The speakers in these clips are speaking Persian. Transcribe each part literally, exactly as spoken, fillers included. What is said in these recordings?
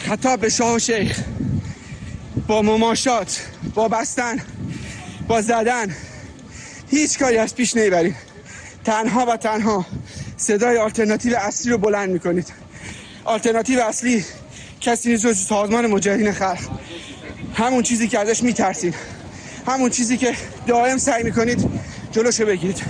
خطاب به شاه و شیخ با مماشات، با بستن، با زدن هیچ کاری از پیش نمیبرید. تنها و تنها صدای آلترناتیو اصلی رو بلند میکنید. آلترناتیو اصلی کسی نیست جز سازمان مجاهدین خلق. همون چیزی که ازش میترسید، همون چیزی که دائم سعی میکنید جلوشو بگیرید.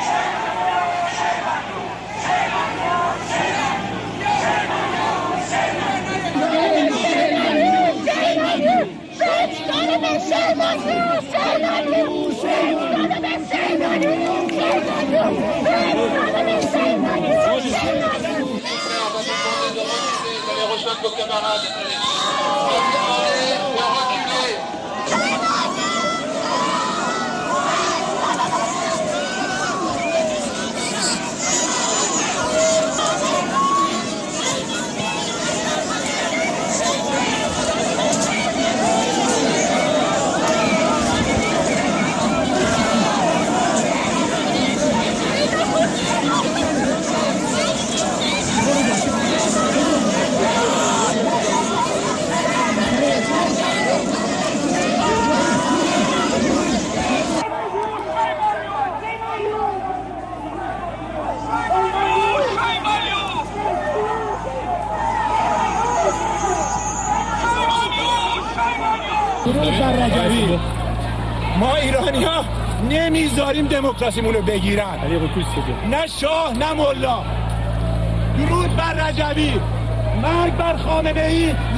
ما ایرانی ها نمیذاریم دموکراسیمونو بگیرن، نه شاه نه ملا. درود بر رجبی، مرگ بر خامنه‌ای.